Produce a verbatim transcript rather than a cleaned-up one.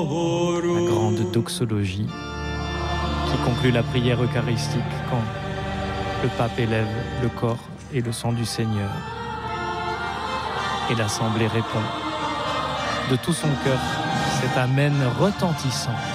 La grande doxologie qui conclut la prière eucharistique quand le pape élève le corps et le sang du Seigneur. Et l'assemblée répond de tout son cœur cet amen retentissant.